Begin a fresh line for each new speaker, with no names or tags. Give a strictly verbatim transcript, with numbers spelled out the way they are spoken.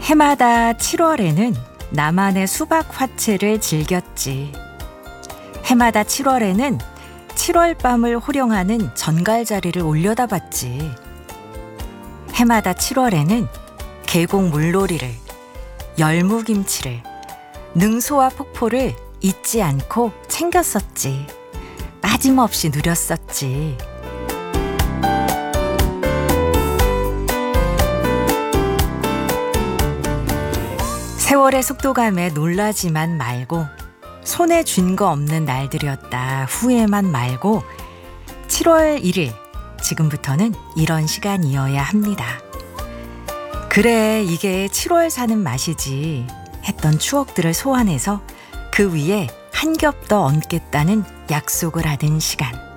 해마다 칠월에는 나만의 수박 화채를 즐겼지. 해마다 칠월에는 칠월 밤을 호령하는 전갈자리를 올려다 봤지. 해마다 칠월에는 계곡 물놀이를, 열무김치를, 능소와 폭포를 잊지 않고 챙겼었지. 빠짐없이 누렸었지. 세월의 속도감에 놀라지만 말고, 손에 쥔 거 없는 날들이었다 후회만 말고, 칠월 일일 지금부터는 이런 시간이어야 합니다. 그래, 이게 칠월 사는 맛이지 했던 추억들을 소환해서 그 위에 한 겹 더 얹겠다는 약속을 하던 시간.